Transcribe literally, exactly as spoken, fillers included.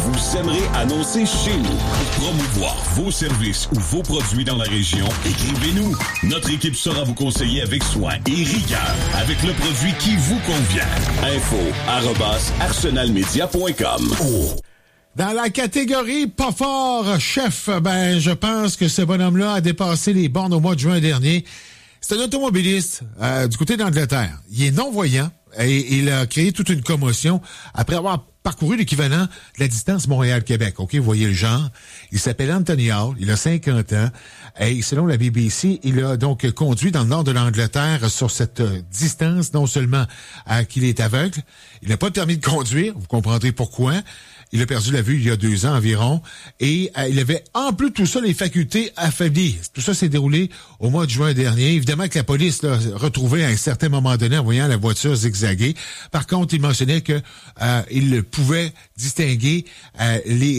vous aimerez annoncer chez nous. Pour promouvoir vos services ou vos produits dans la région, écrivez-nous. Notre équipe saura vous conseiller avec soin et rigueur avec le produit qui vous convient. Info arobase arsenalmedia point com. Oh. Dans la catégorie pas fort, chef, ben je pense que ce bonhomme-là a dépassé les bornes au mois de juin dernier. C'est un automobiliste euh, du côté d'Angleterre. Il est non-voyant et il a créé toute une commotion après avoir parcouru l'équivalent de la distance Montréal-Québec. OK, vous voyez le genre. Il s'appelle Anthony Hall, il a cinquante ans et selon la B B C, il a donc conduit dans le nord de l'Angleterre sur cette distance, non seulement euh, qu'il est aveugle, il n'a pas de permis de conduire, vous comprendrez pourquoi. Il a perdu la vue il y a deux ans environ et euh, il avait en plus de tout ça les facultés affaiblies. Tout ça s'est déroulé au mois de juin dernier. Évidemment que la police l'a retrouvé à un certain moment donné en voyant la voiture zigzaguer. Par contre, il mentionnait que euh, il pouvait distinguer euh, les